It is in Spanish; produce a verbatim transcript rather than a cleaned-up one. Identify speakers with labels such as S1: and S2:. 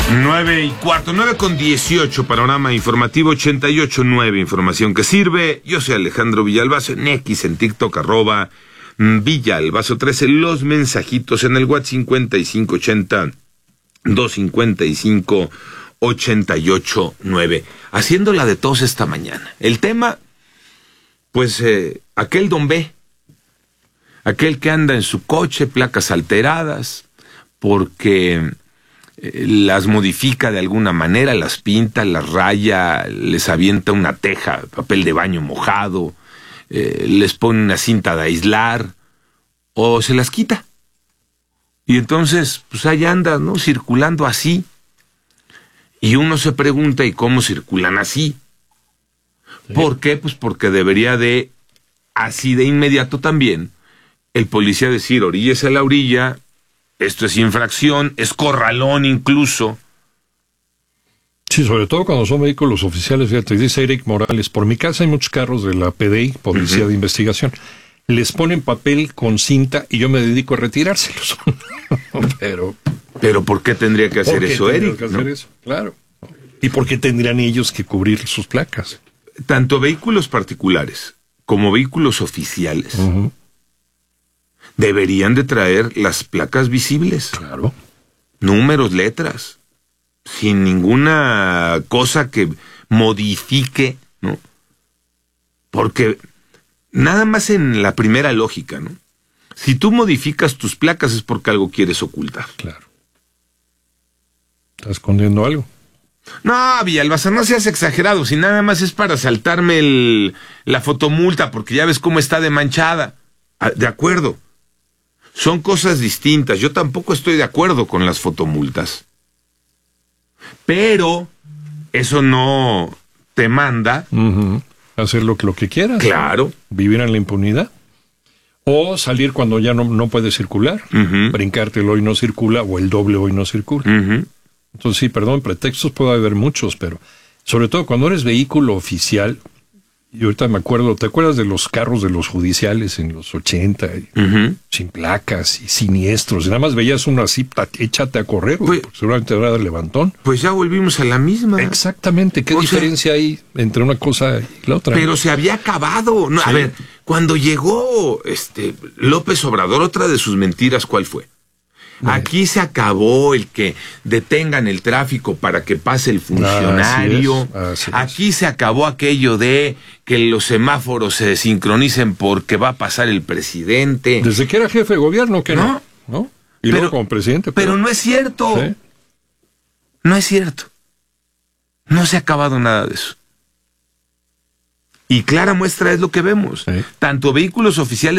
S1: Nueve y cuarto, nueve con dieciocho, panorama informativo ochenta y ocho nueve, información que sirve. Yo soy Alejandro Villalbazo, en X, en TikTok, arroba Villalbazo trece, los mensajitos en el WhatsApp cincuenta y cinco ochenta, doscientos cincuenta y cinco, ochenta y ocho nueve. Haciéndola de tos esta mañana. El tema, pues, eh, aquel don B, aquel que anda en su coche, placas alteradas, porque las modifica de alguna manera, las pinta, las raya, les avienta una teja, papel de baño mojado, eh, les pone una cinta de aislar, o se las quita. Y entonces, pues ahí anda, ¿no? Circulando así. Y uno se pregunta, ¿y cómo circulan así? Sí. ¿Por qué? Pues porque debería de, así de inmediato también, el policía decir, oríllese a la orilla, esto es infracción, es corralón incluso.
S2: Sí, sobre todo cuando son vehículos oficiales. Fíjate, dice Eric Morales, por mi casa hay muchos carros de la P D I, Policía uh-huh. de Investigación. Les ponen papel con cinta y yo me dedico a retirárselos. Pero...
S1: Pero ¿por qué tendría que hacer eso, Eric?
S2: Que hacer ¿no? eso? Claro. ¿Y por qué tendrían ellos que cubrir sus placas?
S1: Tanto vehículos particulares como vehículos oficiales uh-huh. deberían de traer las placas visibles.
S2: Claro.
S1: Números, letras, sin ninguna cosa que modifique, ¿no? Porque nada más en la primera lógica, ¿no? Si tú modificas tus placas es porque algo quieres ocultar.
S2: Claro. ¿Estás escondiendo algo?
S1: No, Villalbazo, no seas exagerado. Si nada más es para saltarme el, la fotomulta, porque ya ves cómo está de manchada. De acuerdo. Son cosas distintas. Yo tampoco estoy de acuerdo con las fotomultas. Pero eso no te manda...
S2: Uh-huh. Hacer lo que, lo que quieras.
S1: Claro.
S2: ¿No? Vivir en la impunidad. O salir cuando ya no, no puedes circular. Uh-huh. Brincarte el hoy no circula o el doble hoy no circula. Uh-huh. Entonces sí, perdón, pretextos puede haber muchos, pero sobre todo cuando eres vehículo oficial, y ahorita me acuerdo, ¿te acuerdas de los carros de los judiciales en los ochenta? Uh-huh. Sin placas y siniestros, y nada más veías uno así, échate a correr, pues, porque seguramente habrá de levantón.
S1: Pues ya volvimos a la misma.
S2: Exactamente, ¿qué o diferencia sea, hay entre una cosa y la otra?
S1: Pero ¿no? Se había acabado. No, sí. A ver, cuando llegó este López Obrador, otra de sus mentiras, ¿cuál fue? Aquí se acabó el que detengan el tráfico para que pase el funcionario.
S2: Así es, así es.
S1: Aquí se acabó aquello de que los semáforos se sincronicen porque va a pasar el presidente.
S2: Desde que era jefe de gobierno, que no, no. ¿no? Y
S1: pero,
S2: luego como presidente.
S1: Pero, pero no es cierto.
S2: ¿Sí?
S1: No es cierto. No se ha acabado nada de eso. Y clara muestra es lo que vemos. ¿Sí? Tanto vehículos oficiales